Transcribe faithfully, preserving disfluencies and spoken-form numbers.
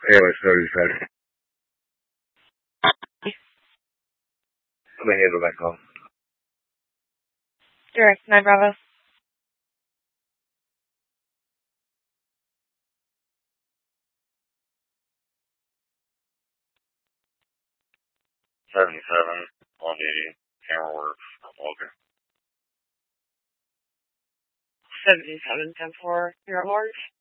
Anyway, so you said, let me handle that call. Direct nine Bravo. seventy-seven, one eighty, camera works, okay. seventy-seven ten four, you're at Morgs.